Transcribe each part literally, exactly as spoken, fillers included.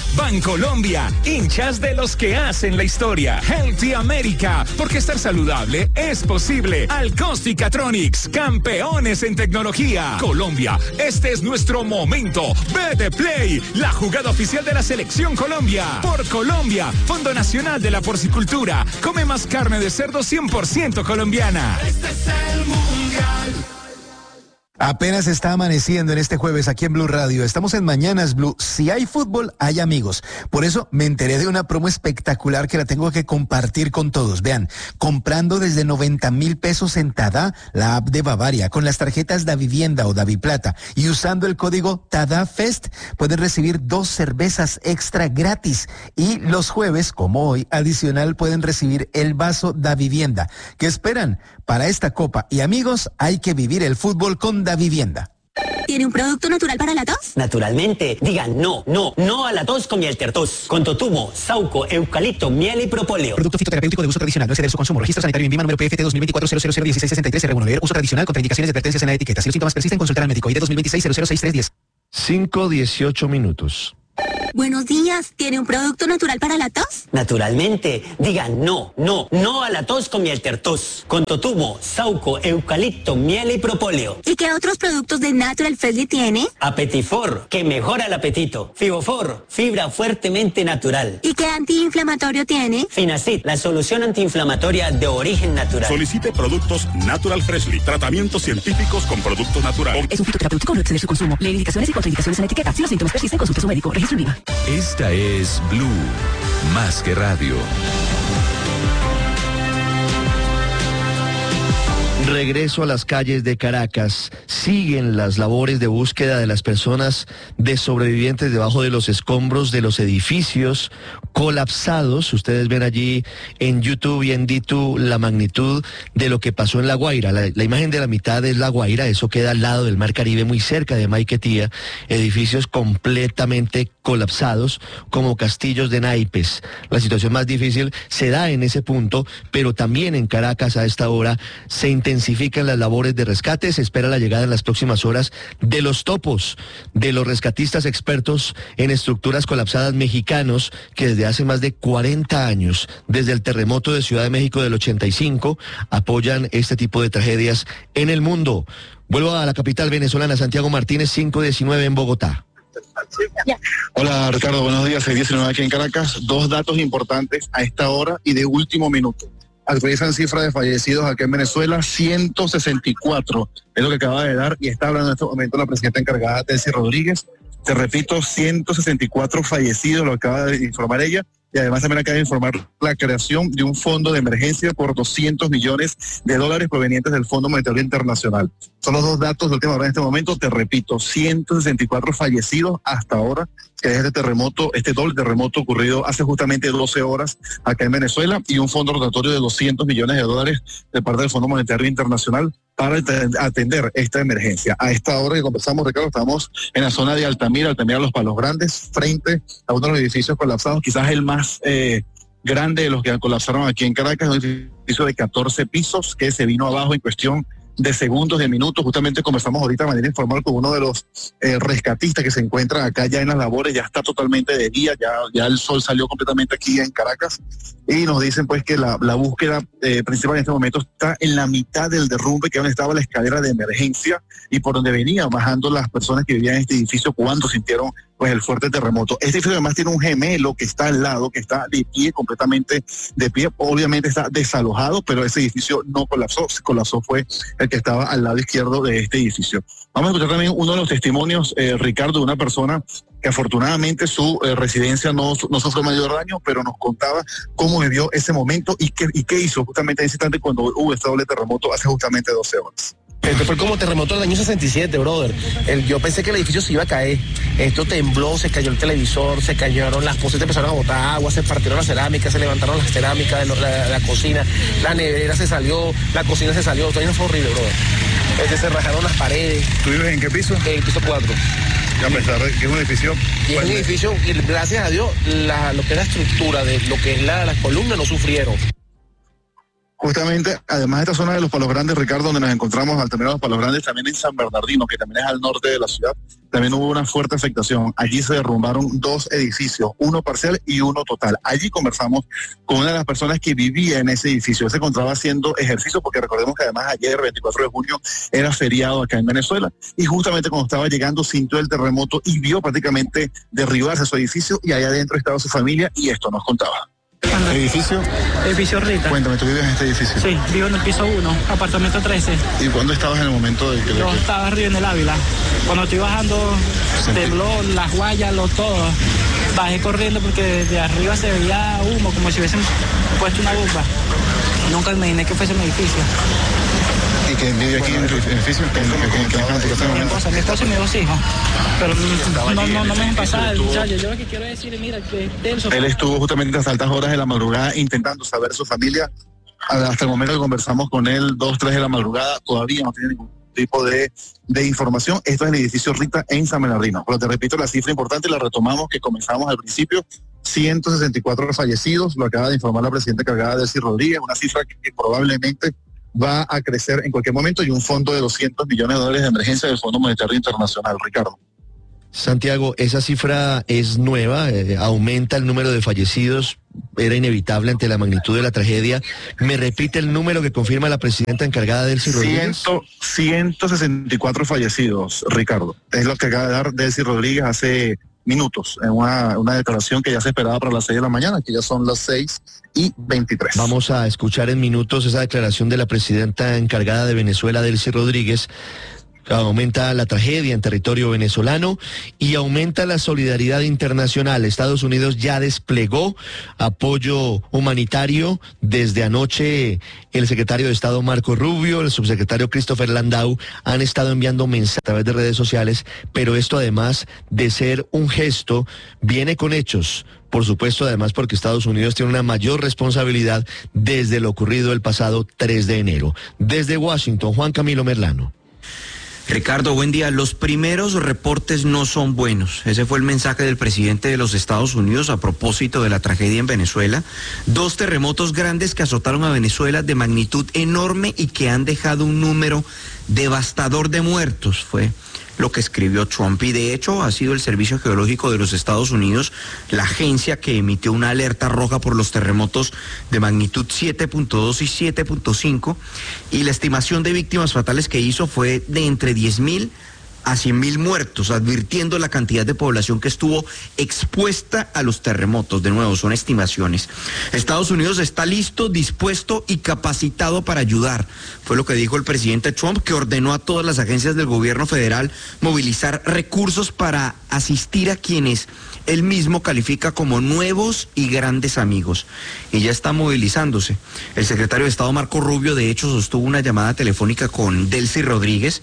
Bancolombia, hinchas de los que hacen la historia. Healthy America, porque estar saludable es posible. Alcosticatronics, campeones en tecnología. Colombia, este es nuestro momento. B de Play, la jugada oficial de la Selección Colombia. Por Colombia, Fondo Nacional de la Porcicultura. Come más carne de cerdo cien por ciento colombiana. Este es el Mundial. Apenas está amaneciendo en este jueves aquí en Blue Radio. Estamos en Mañanas Blue. Si hay fútbol, hay amigos. Por eso me enteré de una promo espectacular que la tengo que compartir con todos. Vean, comprando desde noventa mil pesos en Tada, la app de Bavaria, con las tarjetas Davivienda o Daviplata y usando el código TADAFEST, pueden recibir dos cervezas extra gratis. Y los jueves, como hoy, adicional, pueden recibir el vaso Davivienda. ¿Qué esperan? Para esta copa y amigos, hay que vivir el fútbol con Davivienda. ¿Tiene un producto natural para la tos? Naturalmente. Digan no, no, no a la tos con miel tertos. Con totumo, sauco, eucalipto, miel y propóleo. Producto fitoterapéutico de uso tradicional. No exceder su consumo. Registro sanitario en Vima número P F T dos mil veinticuatro cero cero cero dieciséis sesenta y tres R uno. Leer uso tradicional contra indicaciones y advertencias en la etiqueta. Si los síntomas persisten, consultar al médico. I D dos mil veintiséis cero cero seis tres diez. cinco dieciocho minutos. Buenos días. ¿Tiene un producto natural para la tos? Naturalmente. Digan no, no, no a la tos con miel tertos. Con totumo, sauco, eucalipto, miel y propóleo. ¿Y qué otros productos de Natural Freshly tiene? Apetifor, que mejora el apetito. Fibofor, fibra fuertemente natural. ¿Y qué antiinflamatorio tiene? Finacid, la solución antiinflamatoria de origen natural. Solicite productos Natural Freshly. Tratamientos científicos con productos naturales. Es un fitoterapéutico, no exceder su consumo. Lee indicaciones y contraindicaciones en la etiqueta. Si los síntomas persisten, consulte a su médico. Registro en Vima. Esta es Blue, más que radio. Regreso a las calles de Caracas. Siguen las labores de búsqueda de las personas de sobrevivientes debajo de los escombros de los edificios colapsados. Ustedes ven allí en YouTube y en D dos la magnitud de lo que pasó en La Guaira. La, la imagen de la mitad es La Guaira, eso queda al lado del Mar Caribe, muy cerca de Maiquetía. Edificios completamente colapsados como castillos de naipes. La situación más difícil se da en ese punto, pero también en Caracas a esta hora se intensifican las labores de rescate. Se espera la llegada en las próximas horas de los topos, de los rescatistas expertos en estructuras colapsadas mexicanos que desde hace más de cuarenta años, desde el terremoto de Ciudad de México del ochenta y cinco, apoyan este tipo de tragedias en el mundo. Vuelvo a la capital venezolana, Santiago Martínez, cinco diecinueve en Bogotá. Hola Ricardo, buenos días, seis diecinueve aquí en Caracas. Dos datos importantes a esta hora y de último minuto. Actualizan cifra de fallecidos aquí en Venezuela, ciento sesenta y cuatro, es lo que acaba de dar y está hablando en este momento la presidenta encargada, Delcy Rodríguez. Te repito, ciento sesenta y cuatro fallecidos, lo acaba de informar ella. Y además también acaba de informar la creación de un fondo de emergencia por doscientos millones de dólares provenientes del Fondo Monetario Internacional. Son los dos datos de última hora en este momento. Te repito, ciento sesenta y cuatro fallecidos hasta ahora, que es este terremoto, este doble terremoto ocurrido hace justamente doce horas acá en Venezuela, y un fondo rotatorio de doscientos millones de dólares de parte del Fondo Monetario Internacional para atender esta emergencia. A esta hora que conversamos, Ricardo, estamos en la zona de Altamira, Altamira Los Palos Grandes, frente a uno de los edificios colapsados, quizás el más eh, grande de los que colapsaron aquí en Caracas, un edificio de catorce pisos que se vino abajo en cuestión de segundos, de minutos. Justamente conversamos ahorita de manera informal con uno de los eh, rescatistas que se encuentran acá ya en las labores. Ya está totalmente de día, ya, ya el sol salió completamente aquí en Caracas, y nos dicen pues que la, la búsqueda eh, principal en este momento está en la mitad del derrumbe, que es donde estaba la escalera de emergencia y por donde venían bajando las personas que vivían en este edificio cuando sintieron pues el fuerte terremoto. Este edificio además tiene un gemelo que está al lado, que está de pie, completamente de pie. Obviamente está desalojado, pero ese edificio no colapsó, se colapsó fue el que estaba al lado izquierdo de este edificio. Vamos a escuchar también uno de los testimonios, eh, Ricardo, de una persona que afortunadamente su eh, residencia no, no sufrió mayor daño, pero nos contaba cómo vivió ese momento y qué, y qué hizo justamente en ese instante cuando hubo este doble terremoto hace justamente doce horas. Esto fue como terremoto del año sesenta y siete, brother. El, yo pensé que el edificio se iba a caer. Esto tembló, se cayó el televisor, se cayeron las cosas, empezaron a botar agua, se partieron las cerámicas, se levantaron las cerámicas de lo, la, la cocina, la nevera se salió, la cocina se salió. Todo fue horrible, brother. Este, se rajaron las paredes. ¿Tú vives en qué piso? El piso cuatro. A pesar de que es un edificio... Y es un edificio, y gracias a Dios, la, lo que es la estructura de lo que es la, las columnas no sufrieron. Justamente, además de esta zona de los Palos Grandes, Ricardo, donde nos encontramos al terminar los Palos Grandes, también en San Bernardino, que también es al norte de la ciudad, también hubo una fuerte afectación. Allí se derrumbaron dos edificios, uno parcial y uno total. Allí conversamos con una de las personas que vivía en ese edificio. Él se encontraba haciendo ejercicio, porque recordemos que además ayer, veinticuatro de junio, era feriado acá en Venezuela, y justamente cuando estaba llegando sintió el terremoto y vio prácticamente derribarse su edificio, y allá adentro estaba su familia, y esto nos contaba. ¿Edificio? Edificio Rita. Cuéntame, ¿tú vives en este edificio? Sí, vivo en el piso uno, apartamento trece. ¿Y cuándo estabas en el momento de que... Yo le... estaba arriba en el Ávila. Cuando estoy bajando, tembló las guayas, lo todo. Bajé corriendo porque desde arriba se veía humo, como si hubiesen puesto una bomba. Nunca me imaginé que fuese un edificio. ¿Y que vive aquí en el edificio? Mi esposa, mi esposa y mis dos hijos. Pero no, no, no me dejen pasar, muchachos. Yo lo que quiero decir es, mira, que tenso. Él estuvo justamente hasta altas horas de la madrugada intentando saber su familia. Hasta el momento que conversamos con él, dos, tres de la madrugada, todavía no tiene ningún tipo de, de información. Esto es el edificio Rita en San Bernardino. Pero te repito, la cifra importante la retomamos que comenzamos al principio. ciento sesenta y cuatro fallecidos, lo acaba de informar la presidenta encargada, Delcy Rodríguez, una cifra que, que probablemente va a crecer en cualquier momento, y un fondo de doscientos millones de dólares de emergencia del Fondo Monetario Internacional. Ricardo. Santiago, esa cifra es nueva, eh, aumenta el número de fallecidos, era inevitable ante la magnitud de la tragedia. ¿Me repite el número que confirma la presidenta encargada Delcy Rodríguez? ciento sesenta y cuatro fallecidos, Ricardo. Es lo que acaba de dar Delcy Rodríguez hace minutos, en una, una declaración que ya se esperaba para las seis de la mañana, que ya son las seis y veintitrés. Vamos a escuchar en minutos esa declaración de la presidenta encargada de Venezuela, Delcy Rodríguez. Aumenta la tragedia en territorio venezolano y aumenta la solidaridad internacional. Estados Unidos ya desplegó apoyo humanitario. Desde anoche el secretario de Estado Marco Rubio, el subsecretario Christopher Landau han estado enviando mensajes a través de redes sociales, pero esto, además de ser un gesto, viene con hechos. Por supuesto, además, porque Estados Unidos tiene una mayor responsabilidad desde lo ocurrido el pasado tres de enero. Desde Washington, Juan Camilo Merlano. Ricardo, buen día. Los primeros reportes no son buenos. Ese fue el mensaje del presidente de los Estados Unidos a propósito de la tragedia en Venezuela. Dos terremotos grandes que azotaron a Venezuela de magnitud enorme y que han dejado un número devastador de muertos. Fue lo que escribió Trump, y de hecho ha sido el Servicio Geológico de los Estados Unidos la agencia que emitió una alerta roja por los terremotos de magnitud siete punto dos y siete punto cinco, y la estimación de víctimas fatales que hizo fue de entre diez mil a cien mil muertos, advirtiendo la cantidad de población que estuvo expuesta a los terremotos. De nuevo, son estimaciones. Estados Unidos está listo, dispuesto y capacitado para ayudar. Fue lo que dijo el presidente Trump, que ordenó a todas las agencias del gobierno federal movilizar recursos para asistir a quienes él mismo califica como nuevos y grandes amigos. Y ya está movilizándose. El secretario de Estado Marco Rubio, de hecho, sostuvo una llamada telefónica con Delcy Rodríguez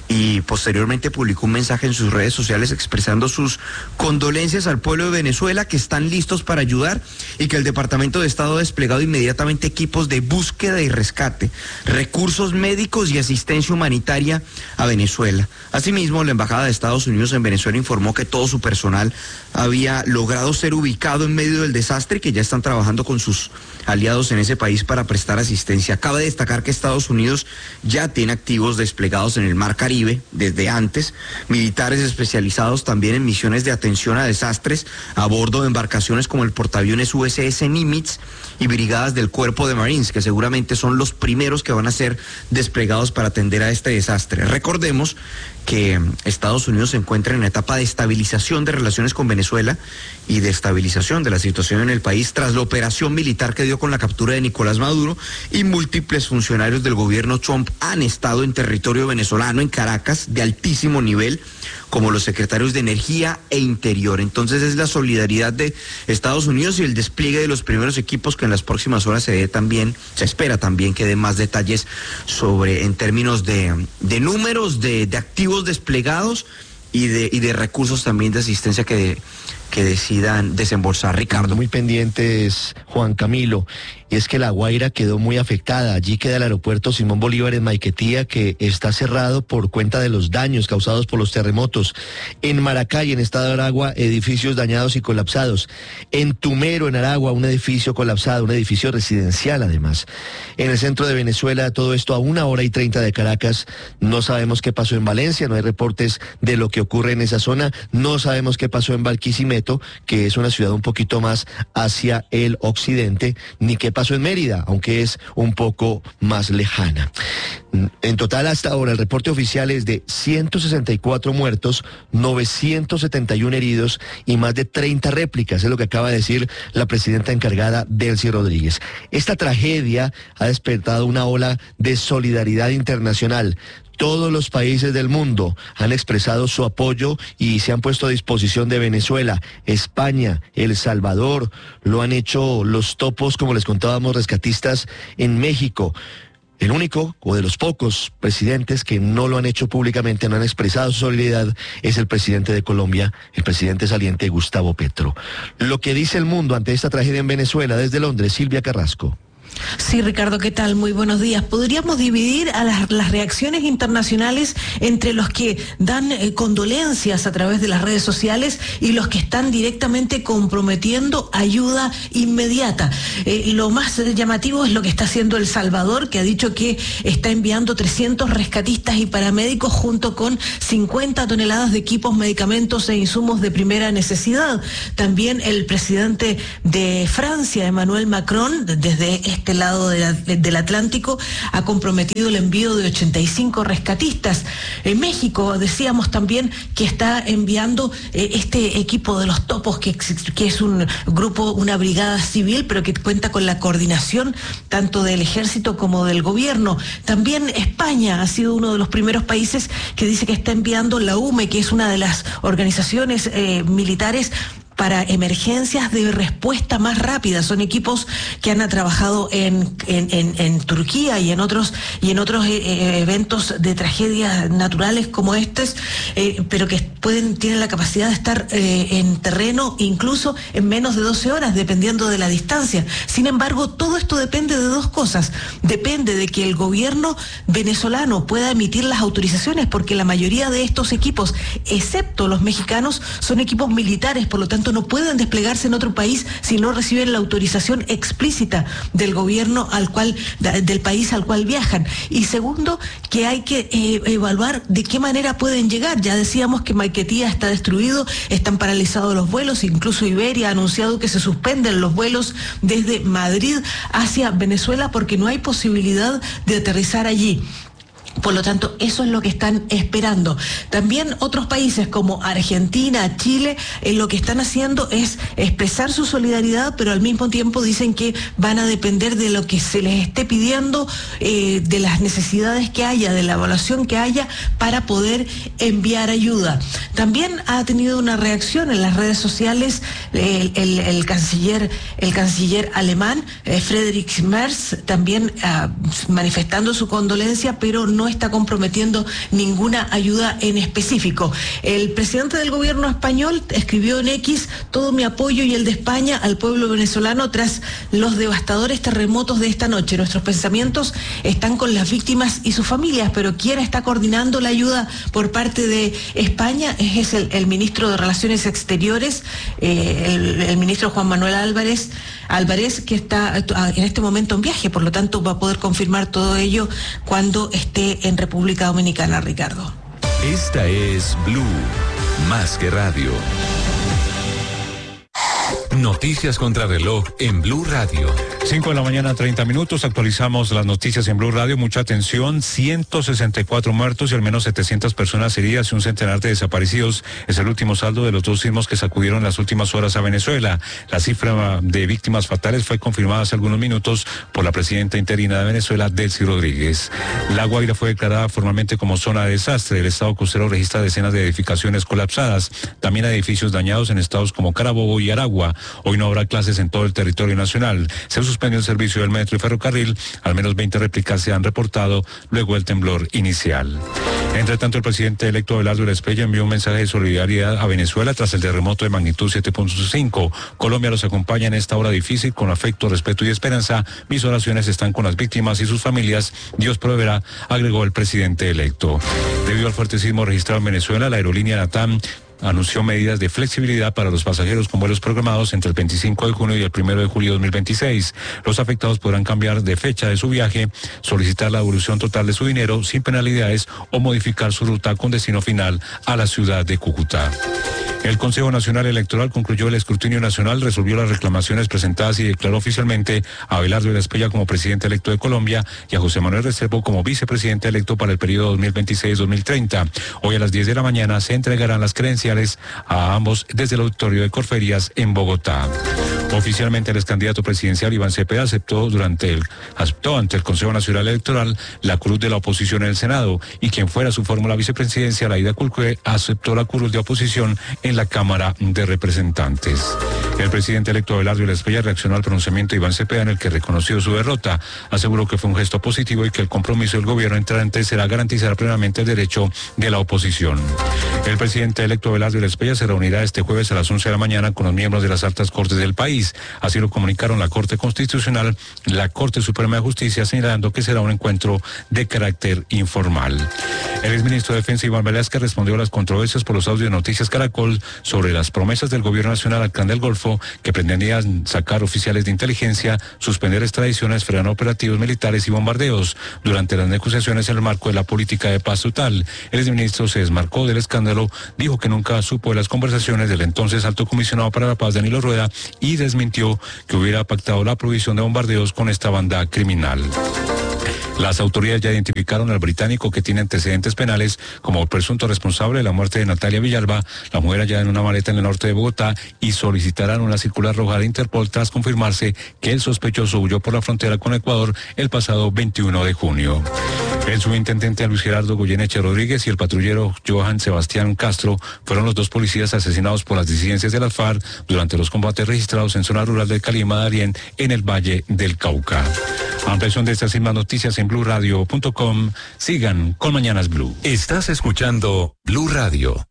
y posteriormente publicó un mensaje en sus redes sociales expresando sus condolencias al pueblo de Venezuela, que están listos para ayudar y que el Departamento de Estado ha desplegado inmediatamente equipos de búsqueda y rescate, recursos médicos y asistencia humanitaria a Venezuela. Asimismo, la Embajada de Estados Unidos en Venezuela informó que todo su personal había logrado ser ubicado en medio del desastre y que ya están trabajando con sus aliados en ese país para prestar asistencia. Cabe destacar que Estados Unidos ya tiene activos desplegados en el Mar Caribe desde antes, militares especializados también en misiones de atención a desastres a bordo de embarcaciones como el portaaviones U S S Nimitz y brigadas del Cuerpo de Marines, que seguramente son los primeros que van a ser desplegados para atender a este desastre. Recordemos que Estados Unidos se encuentra en etapa de estabilización de relaciones con Venezuela y de estabilización de la situación en el país tras la operación militar que dio con la captura de Nicolás Maduro, y múltiples funcionarios del gobierno Trump han estado en territorio venezolano, en Caracas, de altísimo nivel, como los secretarios de Energía e Interior. Entonces es la solidaridad de Estados Unidos y el despliegue de los primeros equipos que en las próximas horas se dé también, se espera también que dé más detalles sobre, en términos de, de números, de, de activos desplegados y de, y de recursos también de asistencia que que decidan desembolsar, Ricardo. Muy pendientes, Juan Camilo, y es que La Guaira quedó muy afectada. Allí queda el aeropuerto Simón Bolívar en Maiquetía, que está cerrado por cuenta de los daños causados por los terremotos. En Maracay, en estado de Aragua, edificios dañados y colapsados. En Tumero, en Aragua, un edificio colapsado, un edificio residencial además. En el centro de Venezuela, todo esto a una hora y treinta de Caracas. No sabemos qué pasó en Valencia, no hay reportes de lo que ocurre en esa zona. No sabemos qué pasó en Barquisimeto, que es una ciudad un poquito más hacia el occidente, ni qué pasó en Mérida, aunque es un poco más lejana. En total, hasta ahora, el reporte oficial es de ciento sesenta y cuatro muertos, novecientos setenta y uno heridos y más de treinta réplicas, es lo que acaba de decir la presidenta encargada, Delcy Rodríguez. Esta tragedia ha despertado una ola de solidaridad internacional. Todos los países del mundo han expresado su apoyo y se han puesto a disposición de Venezuela, España, El Salvador. Lo han hecho los topos, como les contábamos, rescatistas en México. El único, o de los pocos presidentes que no lo han hecho públicamente, no han expresado su solidaridad, es el presidente de Colombia, el presidente saliente Gustavo Petro. Lo que dice el mundo ante esta tragedia en Venezuela, desde Londres, Silvia Carrasco. Sí, Ricardo, ¿qué tal? Muy buenos días. Podríamos dividir a las, las reacciones internacionales entre los que dan eh, condolencias a través de las redes sociales y los que están directamente comprometiendo ayuda inmediata. Eh, lo más llamativo es lo que está haciendo El Salvador, que ha dicho que está enviando trescientos rescatistas y paramédicos junto con cincuenta toneladas de equipos, medicamentos e insumos de primera necesidad. También el presidente de Francia, Emmanuel Macron, desde este lado de la, del Atlántico, ha comprometido el envío de ochenta y cinco rescatistas. En México decíamos también que está enviando eh, este equipo de los topos, que, que es un grupo, una brigada civil, pero que cuenta con la coordinación tanto del ejército como del gobierno. También España ha sido uno de los primeros países que dice que está enviando la U M E, que es una de las organizaciones eh, militares para emergencias de respuesta más rápida. Son equipos que han trabajado en, en, en, en Turquía y en otros, y en otros eh, eventos de tragedias naturales como estos, eh, pero que pueden, tienen la capacidad de estar eh, en terreno incluso en menos de doce horas, dependiendo de la distancia. Sin embargo, todo esto depende de dos cosas. Depende de que el gobierno venezolano pueda emitir las autorizaciones, porque la mayoría de estos equipos, excepto los mexicanos, son equipos militares, por lo tanto no pueden desplegarse en otro país si no reciben la autorización explícita del gobierno al cual, del país al cual viajan. Y segundo, que hay que eh, evaluar de qué manera pueden llegar. Ya decíamos que Maiquetía está destruido, están paralizados los vuelos, incluso Iberia ha anunciado que se suspenden los vuelos desde Madrid hacia Venezuela porque no hay posibilidad de aterrizar allí. Por lo tanto, eso es lo que están esperando. También otros países como Argentina, Chile, eh, lo que están haciendo es expresar su solidaridad, pero al mismo tiempo dicen que van a depender de lo que se les esté pidiendo, eh, de las necesidades que haya, de la evaluación que haya para poder enviar ayuda. También ha tenido una reacción en las redes sociales eh, el, el, el canciller, el canciller alemán, eh, Friedrich Merz, también eh, manifestando su condolencia, pero no está comprometiendo ninguna ayuda en específico. El presidente del gobierno español escribió en X: todo mi apoyo y el de España al pueblo venezolano tras los devastadores terremotos de esta noche. Nuestros pensamientos están con las víctimas y sus familias, pero quien está coordinando la ayuda por parte de España es el, el ministro de Relaciones Exteriores, eh, el, el ministro Juan Manuel Álvarez, Álvarez, que está en este momento en viaje, por lo tanto va a poder confirmar todo ello cuando esté en República Dominicana, Ricardo. Esta es Blue, más que radio. Noticias contra reloj en Blue Radio. cinco de la mañana, treinta minutos. Actualizamos las noticias en Blue Radio. Mucha atención. ciento sesenta y cuatro muertos y al menos setecientas personas heridas y un centenar de desaparecidos. Es el último saldo de los dos sismos que sacudieron las últimas horas a Venezuela. La cifra de víctimas fatales fue confirmada hace algunos minutos por la presidenta interina de Venezuela, Delcy Rodríguez. La Guaira fue declarada formalmente como zona de desastre. El estado costero registra decenas de edificaciones colapsadas. También hay edificios dañados en estados como Carabobo y Aragua. Hoy no habrá clases en todo el territorio nacional. Se suspendió el servicio del metro y ferrocarril. Al menos veinte réplicas se han reportado luego del temblor inicial. Entre tanto, el presidente electo Abelardo Elespeya envió un mensaje de solidaridad a Venezuela tras el terremoto de magnitud siete punto cinco. Colombia los acompaña en esta hora difícil con afecto, respeto y esperanza. Mis oraciones están con las víctimas y sus familias. Dios proveerá, agregó el presidente electo. Debido al fuerte sismo registrado en Venezuela, la aerolínea LATAM anunció medidas de flexibilidad para los pasajeros con vuelos programados entre el veinticinco de junio y el primero de julio de dos mil veintiséis. Los afectados podrán cambiar de fecha de su viaje, solicitar la devolución total de su dinero sin penalidades o modificar su ruta con destino final a la ciudad de Cúcuta. El Consejo Nacional Electoral concluyó el escrutinio nacional, resolvió las reclamaciones presentadas y declaró oficialmente a Abelardo Elespeya como presidente electo de Colombia y a José Manuel Restrepo como vicepresidente electo para el periodo dos mil veintiséis dos mil treinta. Hoy a las diez de la mañana se entregarán las credenciales a ambos desde el auditorio de Corferias en Bogotá. Oficialmente el ex candidato presidencial Iván Cepeda aceptó durante el aceptó ante el Consejo Nacional Electoral la curul de la oposición en el Senado y quien fuera su fórmula vicepresidencial, Aida Culcué, aceptó la curul de oposición en la Cámara de Representantes. El presidente electo Abelardo Elespeya reaccionó al pronunciamiento de Iván Cepeda en el que reconoció su derrota. Aseguró que fue un gesto positivo y que el compromiso del gobierno entrante será garantizar plenamente el derecho de la oposición. El presidente electo Abelardo Elespeya se reunirá este jueves a las once de la mañana con los miembros de las altas cortes del país. Así lo comunicaron la Corte Constitucional, la Corte Suprema de Justicia, señalando que será un encuentro de carácter informal. El exministro de Defensa Iván Velázquez respondió a las controversias por los audios de Noticias Caracol sobre las promesas del gobierno nacional al Clan del Golfo, que pretendían sacar oficiales de inteligencia, suspender extradiciones, frenar operativos militares y bombardeos durante las negociaciones en el marco de la política de paz total. El exministro se desmarcó del escándalo, dijo que nunca supo de las conversaciones del entonces alto comisionado para la paz, Danilo Rueda, y desmintió que hubiera pactado la prohibición de bombardeos con esta banda criminal. Las autoridades ya identificaron al británico que tiene antecedentes penales como presunto responsable de la muerte de Natalia Villalba, la mujer hallada en una maleta en el norte de Bogotá, y solicitarán una circular roja de Interpol tras confirmarse que el sospechoso huyó por la frontera con Ecuador el pasado veintiuno de junio. El subintendente Luis Gerardo Goyeneche Rodríguez y el patrullero Johan Sebastián Castro fueron los dos policías asesinados por las disidencias de las FARC durante los combates registrados en zona rural del Calima Darién en el Valle del Cauca. Ampliación de estas y más noticias en blue radio punto com. Sigan con Mañanas Blue. Estás escuchando Blue Radio.